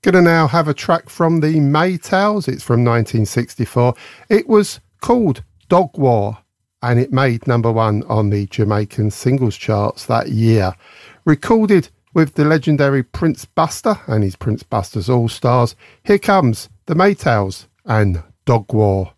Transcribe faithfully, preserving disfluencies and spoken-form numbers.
Gonna now have a track from the Maytals. It's from nineteen sixty-four. It was called Dog War, and it made number one on the Jamaican singles charts that year. Recorded with the legendary Prince Buster and his Prince Buster's All Stars. Here comes the Maytals and Dog War.